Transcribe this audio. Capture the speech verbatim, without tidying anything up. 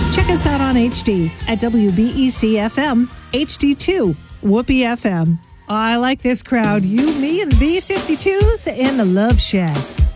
Check us out on H D at W B E C F M, H D two, Whoopee F M. I like this crowd. You, me, and the B fifty-twos in the Love Shack.